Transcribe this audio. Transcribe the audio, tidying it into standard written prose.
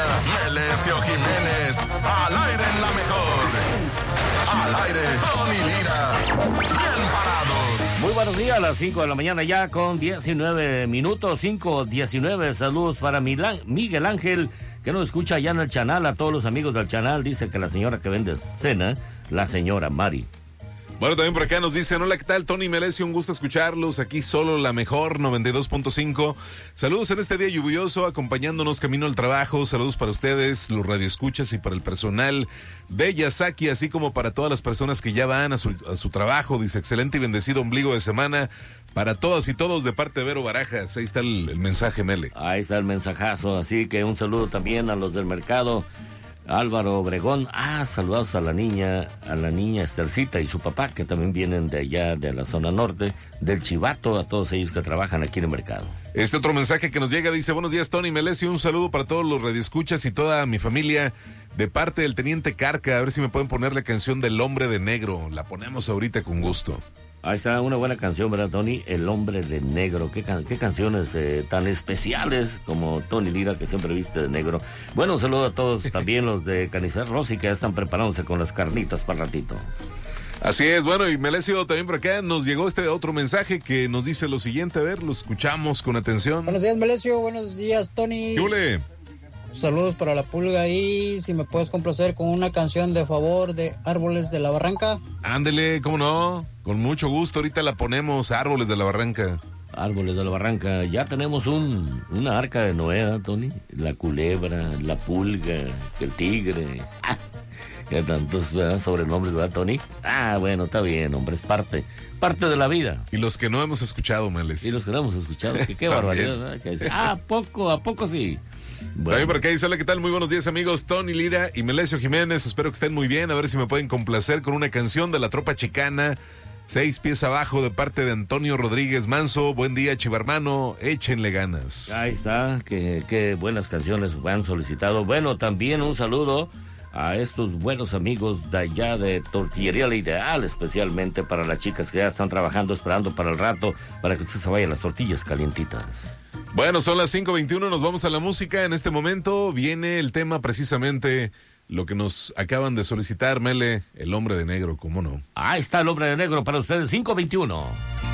Molina, Melesio Jiménez, al aire en la mejor. Al aire, Tony Lira, bien parados. Muy buenos días, a las 5 de la mañana ya con 19 minutos, 5:19. Saludos para Miguel Ángel, que nos escucha allá en el canal. A todos los amigos del canal, dice que la señora que vende cena, la señora Mari. Bueno, también por acá nos dicen, hola, ¿qué tal? Tony Melesio, un gusto escucharlos. Aquí solo la mejor 92.5. Saludos en este día lluvioso, acompañándonos camino al trabajo. Saludos para ustedes, los radioescuchas, y para el personal de Yasaki, así como para todas las personas que ya van a su trabajo. Dice, excelente y bendecido ombligo de semana para todas y todos de parte de Vero Barajas. Ahí está el mensaje, Mele. Ahí está el mensajazo, así que un saludo también a los del mercado. Álvaro Obregón, saludos a la niña Estercita y su papá, que también vienen de allá de la zona norte, del Chivato, a todos ellos que trabajan aquí en el mercado. Este otro mensaje que nos llega dice, buenos días Tony Melesio, un saludo para todos los radioescuchas y toda mi familia de parte del Teniente Carca. A ver si me pueden poner la canción del Hombre de Negro, la ponemos ahorita con gusto. Ahí está una buena canción, ¿verdad, Tony? El Hombre de Negro. Qué canciones tan especiales como Tony Lira, que siempre viste de negro. Bueno, un saludo a todos, también los de Canicer Rossi, que ya están preparándose con las carnitas para el ratito. Así es, bueno, y Melesio también por acá nos llegó este otro mensaje que nos dice lo siguiente, a ver, lo escuchamos con atención. Buenos días, Melesio, buenos días, Tony. ¡Yule! Saludos para la pulga ahí, si me puedes complacer con una canción de favor de Árboles de la Barranca. Ándele, cómo no, con mucho gusto, ahorita la ponemos, Árboles de la Barranca. Árboles de la Barranca, ya tenemos una arca de Noé, Tony, la culebra, la pulga, el tigre, que tantos sobrenombres, ¿verdad, Tony? Bueno, está bien, hombre, es parte de la vida. Y los que no hemos escuchado, Meles. Y los que no hemos escuchado, que qué barbaridad, ¿verdad? Que dice, ¿a poco sí? Bueno. También por acá dice, hola, ¿qué tal? Muy buenos días, amigos. Tony Lira y Melesio Jiménez, espero que estén muy bien. A ver si me pueden complacer con una canción de la Tropa Chicana, 6 pies abajo, de parte de Antonio Rodríguez Manso. Buen día, chivarmano, échenle ganas. Ahí está, qué buenas canciones han solicitado. Bueno, también un saludo a estos buenos amigos de allá de Tortillería La Ideal, especialmente para las chicas que ya están trabajando, esperando para el rato, para que usted se vaya las tortillas calientitas. Bueno, son las 5:21, nos vamos a la música. En este momento viene el tema precisamente, lo que nos acaban de solicitar, Mele, el Hombre de Negro, ¿cómo no? Ahí está el Hombre de Negro para ustedes, 5:21.